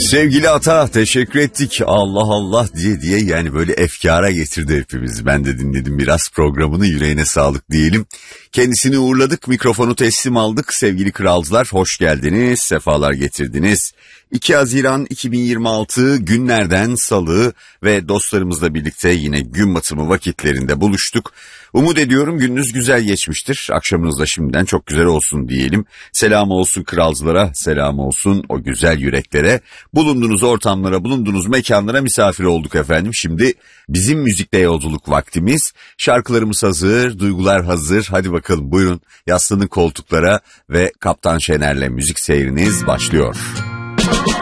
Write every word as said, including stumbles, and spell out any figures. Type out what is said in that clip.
Sevgili Ata, teşekkür ettik. Allah Allah diye diye yani böyle efkara getirdi hepimiz. Ben de dinledim biraz programını, yüreğine sağlık diyelim. Kendisini uğurladık, mikrofonu teslim aldık. Sevgili kralcılar, hoş geldiniz, sefalar getirdiniz. iki Haziran iki bin yirmi altı günlerden salı ve dostlarımızla birlikte yine gün batımı vakitlerinde buluştuk. Umut ediyorum gününüz güzel geçmiştir. Akşamınız da şimdiden çok güzel olsun diyelim. Selam olsun kralcılara, selam olsun o güzel yüreklere. Bulunduğunuz ortamlara, bulunduğunuz mekanlara misafir olduk efendim. Şimdi bizim müzikte yolculuk vaktimiz. Şarkılarımız hazır, duygular hazır. Hadi bakalım buyurun, yaslanın koltuklara ve Kaptan Şener'le müzik seyriniz başlıyor.